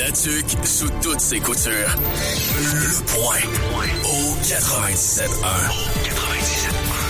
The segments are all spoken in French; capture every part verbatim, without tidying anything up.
La tuque sous toutes ses coutures. Le point au quatre-vingt-dix-sept un. quatre-vingt-dix-sept un.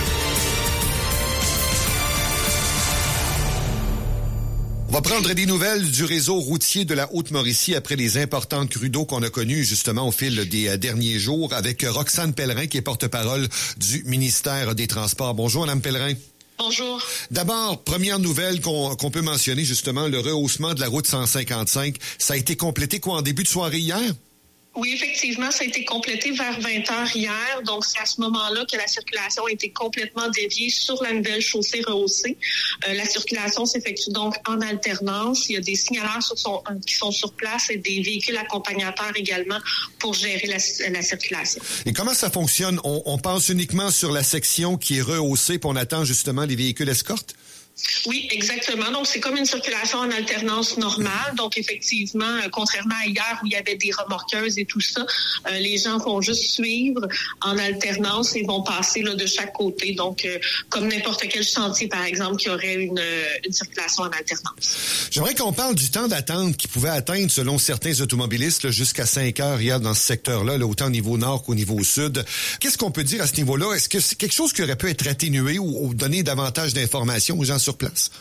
On va prendre des nouvelles du réseau routier de la Haute-Mauricie après les importantes crues d'eau qu'on a connues justement au fil des euh, derniers jours avec Roxane Pellerin qui est porte-parole du ministère des Transports. Bonjour, Mme Pellerin. Bonjour. D'abord, première nouvelle qu'on, qu'on peut mentionner justement, le rehaussement de la route cent cinquante-cinq. Ça a été complété quoi en début de soirée hier? Oui, effectivement, ça a été complété vers vingt heures hier. Donc, c'est à ce moment-là que la circulation a été complètement déviée sur la nouvelle chaussée rehaussée. Euh, la circulation s'effectue donc en alternance. Il y a des signaleurs sur son, qui sont sur place et des véhicules accompagnateurs également pour gérer la, la circulation. Et comment ça fonctionne? On, on pense uniquement sur la section qui est rehaussée puis on attend justement les véhicules escortes? Oui, exactement. Donc, c'est comme une circulation en alternance normale. Donc, effectivement, euh, contrairement à hier où il y avait des remorqueuses et tout ça, euh, les gens vont juste suivre en alternance et vont passer là, de chaque côté. Donc, euh, comme n'importe quel chantier, par exemple, qui aurait une, une circulation en alternance. J'aimerais qu'on parle du temps d'attente qui pouvait atteindre, selon certains automobilistes, là, jusqu'à cinq heures hier dans ce secteur-là, là, autant au niveau nord qu'au niveau sud. Qu'est-ce qu'on peut dire à ce niveau-là? Est-ce que c'est quelque chose qui aurait pu être atténué ou, ou donner davantage d'informations aux gens sur place?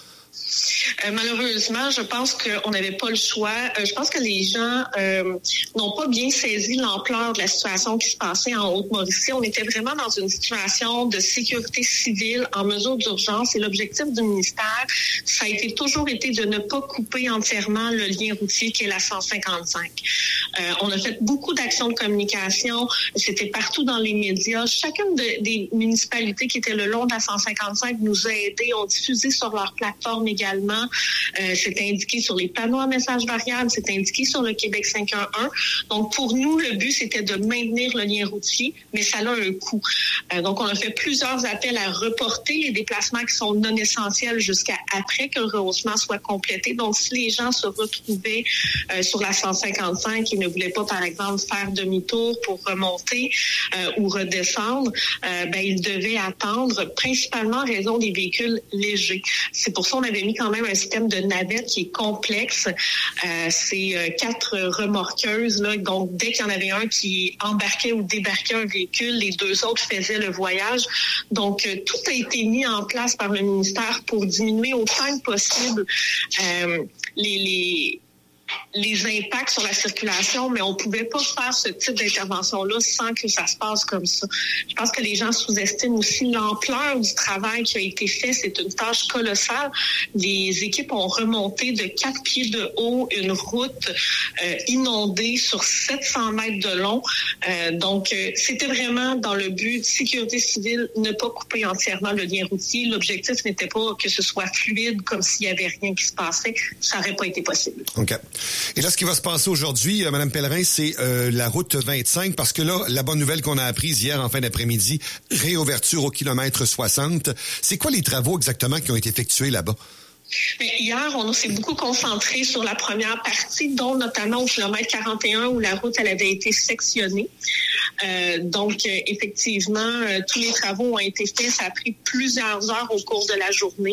Euh, malheureusement, je pense qu'on n'avait pas le choix. Euh, je pense que les gens euh, n'ont pas bien saisi l'ampleur de la situation qui se passait en Haute-Mauricie. On était vraiment dans une situation de sécurité civile en mesure d'urgence et l'objectif du ministère, ça a été toujours été de ne pas couper entièrement le lien routier qui est la cent cinquante-cinq. Euh, on a fait beaucoup d'actions de communication. C'était partout dans les médias. Chacune de, des municipalités qui étaient le long de la cent cinquante-cinq nous a aidés, ont diffusé sur leur plateforme également. Euh, c'est indiqué sur les panneaux à messages variables, c'est indiqué sur le Québec cinq un un. Donc, pour nous, le but, c'était de maintenir le lien routier, mais ça a un coût. Euh, donc, on a fait plusieurs appels à reporter les déplacements qui sont non essentiels jusqu'à après que le rehaussement soit complété. Donc, si les gens se retrouvaient euh, sur la cent cinquante-cinq et ne voulaient pas, par exemple, faire demi-tour pour remonter euh, ou redescendre, euh, ben, ils devaient attendre, principalement en raison des véhicules légers. C'est pour ça qu'on avait mis quand même un système de navette qui est complexe. Euh, c'est euh, quatre remorqueuses, là. Donc, dès qu'il y en avait un qui embarquait ou débarquait un véhicule, les deux autres faisaient le voyage. Donc, euh, tout a été mis en place par le ministère pour diminuer autant que possible euh, les... les les impacts sur la circulation, mais on pouvait pas faire ce type d'intervention-là sans que ça se passe comme ça. Je pense que les gens sous-estiment aussi l'ampleur du travail qui a été fait. C'est une tâche colossale. Les équipes ont remonté de quatre pieds de haut une route euh, inondée sur sept cents mètres de long. Euh, donc, euh, c'était vraiment dans le but de sécurité civile, ne pas couper entièrement le lien routier. L'objectif n'était pas que ce soit fluide comme s'il y avait rien qui se passait. Ça n'aurait pas été possible. OK. Et là, ce qui va se passer aujourd'hui, euh, Mme Pellerin, c'est euh, la route vingt-cinq, parce que là, la bonne nouvelle qu'on a apprise hier en fin d'après-midi, réouverture au kilomètre soixante. C'est quoi les travaux exactement qui ont été effectués là-bas? Mais hier, on s'est beaucoup concentré sur la première partie, dont notamment au kilomètre quarante et un où la route elle avait été sectionnée. Euh, donc, euh, effectivement, euh, tous les travaux ont été faits. Ça a pris plusieurs heures au cours de la journée.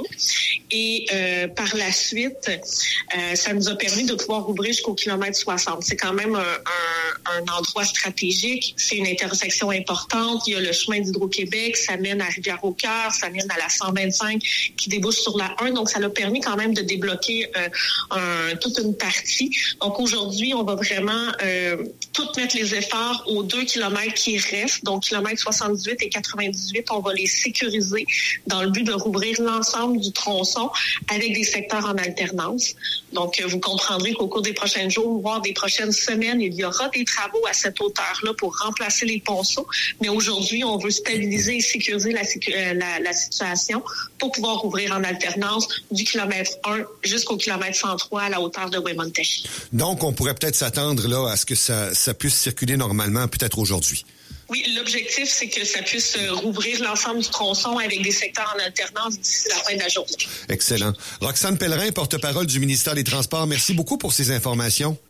Et euh, par la suite, euh, ça nous a permis de pouvoir ouvrir jusqu'au kilomètre soixante. C'est quand même un, un, un endroit stratégique. C'est une intersection importante. Il y a le chemin d'Hydro-Québec. Ça mène à Rivière-au-Cœur. Ça mène à la cent vingt-cinq qui débouche sur la un. Donc, ça l'a permis quand même de débloquer euh, un, toute une partie. Donc, aujourd'hui, on va vraiment euh, tout mettre les efforts aux deux kilomètres qui restent. Donc, kilomètre soixante-dix-huit et quatre-vingt-dix-huit, on va les sécuriser dans le but de rouvrir l'ensemble du tronçon avec des secteurs en alternance. Donc, vous comprendrez qu'au cours des prochains jours, voire des prochaines semaines, il y aura des travaux à cette hauteur-là pour remplacer les ponceaux. Mais aujourd'hui, on veut stabiliser et sécuriser la, la, la situation pour pouvoir ouvrir en alternance du kilomètre un jusqu'au kilomètre cent trois à la hauteur de Wemontachi. Donc, on pourrait peut-être s'attendre là à ce que ça, ça puisse circuler normalement, peut-être aujourd'hui. Oui, l'objectif, c'est que ça puisse rouvrir l'ensemble du tronçon avec des secteurs en alternance d'ici la fin de la journée. Excellent. Roxane Pellerin, porte-parole du ministère des Transports, merci beaucoup pour ces informations.